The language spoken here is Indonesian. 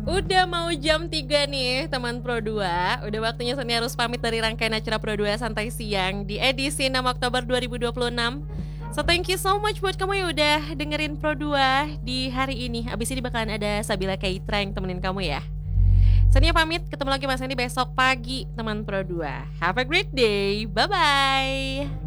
Udah mau jam 3 nih teman Pro 2. Udah waktunya Sony harus pamit dari rangkaian acara Pro 2 Santai Siang di edisi 6 Oktober 2026. So thank you so much buat kamu yang udah dengerin Pro 2 di hari ini. Abis ini bakalan ada Sabila Kaitra yang temenin kamu ya. Sony pamit, ketemu lagi Mas Sony besok pagi teman Pro 2. Have a great day, bye-bye.